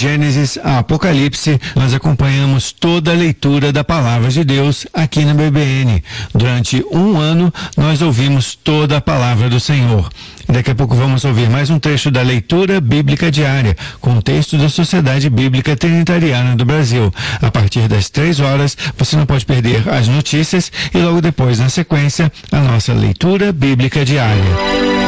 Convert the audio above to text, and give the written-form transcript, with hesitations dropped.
Gênesis a Apocalipse, nós acompanhamos toda a leitura da Palavra de Deus aqui na BBN. Durante um ano, nós ouvimos toda a Palavra do Senhor. Daqui a pouco vamos ouvir mais um trecho da leitura bíblica diária, com o texto da Sociedade Bíblica Trinitariana do Brasil. A partir das 3 horas, você não pode perder as notícias e logo depois, na sequência, a nossa leitura bíblica diária.